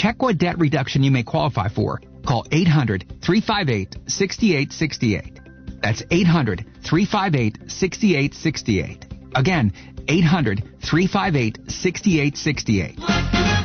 Check what debt reduction you may qualify for. Call 800-358-6868. That's 800-358-6868. Again, 800-358-6868.